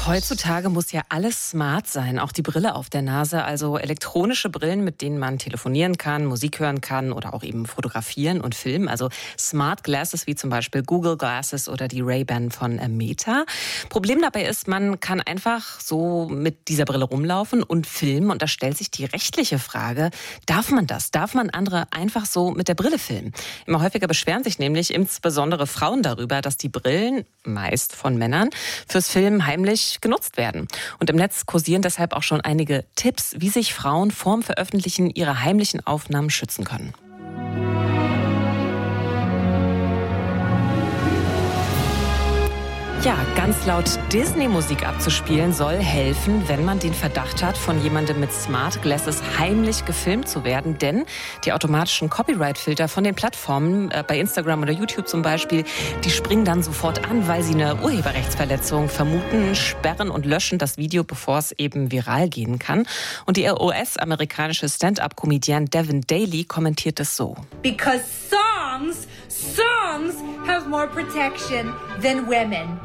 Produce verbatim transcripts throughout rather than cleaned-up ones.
Heutzutage muss ja alles smart sein, auch die Brille auf der Nase, also elektronische Brillen, mit denen man telefonieren kann, Musik hören kann oder auch eben fotografieren und filmen. Also Smart Glasses wie zum Beispiel Google Glasses oder die Ray-Ban von Meta. Problem dabei ist, man kann einfach so mit dieser Brille rumlaufen und filmen und da stellt sich die rechtliche Frage, darf man das? Darf man andere einfach so mit der Brille filmen? Immer häufiger beschweren sich nämlich insbesondere Frauen darüber, dass die Brillen, meist von Männern, fürs Filmen heimlich genutzt werden. Und im Netz kursieren deshalb auch schon einige Tipps, wie sich Frauen vorm Veröffentlichen ihrer heimlichen Aufnahmen schützen können. Ja, ganz laut Disney-Musik abzuspielen soll helfen, wenn man den Verdacht hat, von jemandem mit Smart Glasses heimlich gefilmt zu werden. Denn die automatischen Copyright-Filter von den Plattformen, äh, bei Instagram oder YouTube zum Beispiel, die springen dann sofort an, weil sie eine Urheberrechtsverletzung vermuten, sperren und löschen das Video, bevor es eben viral gehen kann. Und die U S-amerikanische Stand-up-Comedian Devin Daly kommentiert es so. Because songs, songs have more protection than women.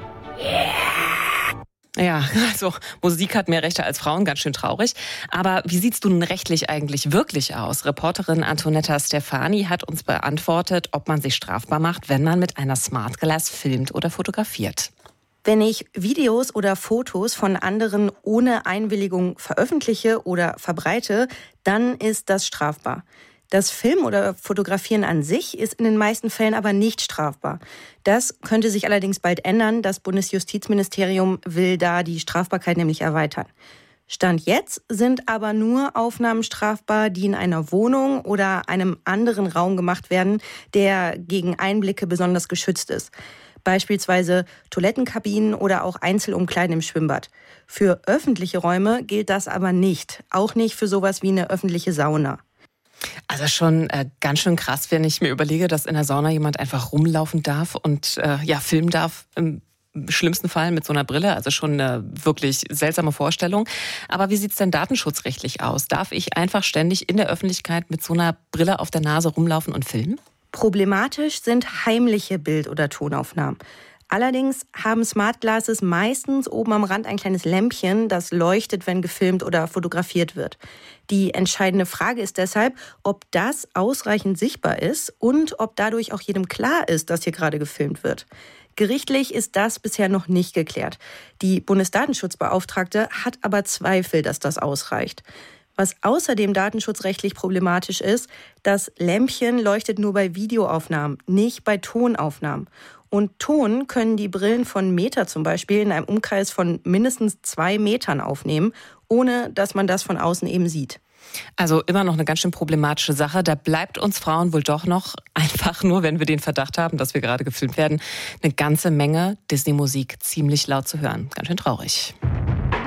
Ja, also Musik hat mehr Rechte als Frauen, ganz schön traurig. Aber wie sieht's nun rechtlich eigentlich wirklich aus? Reporterin Antonetta Stefani hat uns beantwortet, ob man sich strafbar macht, wenn man mit einer Smart Glass filmt oder fotografiert. Wenn ich Videos oder Fotos von anderen ohne Einwilligung veröffentliche oder verbreite, dann ist das strafbar. Das Filmen oder Fotografieren an sich ist in den meisten Fällen aber nicht strafbar. Das könnte sich allerdings bald ändern. Das Bundesjustizministerium will da die Strafbarkeit nämlich erweitern. Stand jetzt sind aber nur Aufnahmen strafbar, die in einer Wohnung oder einem anderen Raum gemacht werden, der gegen Einblicke besonders geschützt ist. Beispielsweise Toilettenkabinen oder auch Einzelumkleiden im Schwimmbad. Für öffentliche Räume gilt das aber nicht. Auch nicht für sowas wie eine öffentliche Sauna. Also schon äh, ganz schön krass, wenn ich mir überlege, dass in der Sauna jemand einfach rumlaufen darf und äh, ja filmen darf, im schlimmsten Fall mit so einer Brille. Also schon eine wirklich seltsame Vorstellung. Aber wie sieht's denn datenschutzrechtlich aus? Darf ich einfach ständig in der Öffentlichkeit mit so einer Brille auf der Nase rumlaufen und filmen? Problematisch sind heimliche Bild- oder Tonaufnahmen. Allerdings haben Smart Glasses meistens oben am Rand ein kleines Lämpchen, das leuchtet, wenn gefilmt oder fotografiert wird. Die entscheidende Frage ist deshalb, ob das ausreichend sichtbar ist und ob dadurch auch jedem klar ist, dass hier gerade gefilmt wird. Gerichtlich ist das bisher noch nicht geklärt. Die Bundesdatenschutzbeauftragte hat aber Zweifel, dass das ausreicht. Was außerdem datenschutzrechtlich problematisch ist, das Lämpchen leuchtet nur bei Videoaufnahmen, nicht bei Tonaufnahmen. Und Ton können die Brillen von Meta zum Beispiel in einem Umkreis von mindestens zwei Metern aufnehmen, ohne dass man das von außen eben sieht. Also immer noch eine ganz schön problematische Sache. Da bleibt uns Frauen wohl doch noch einfach nur, wenn wir den Verdacht haben, dass wir gerade gefilmt werden, eine ganze Menge Disney-Musik ziemlich laut zu hören. Ganz schön traurig.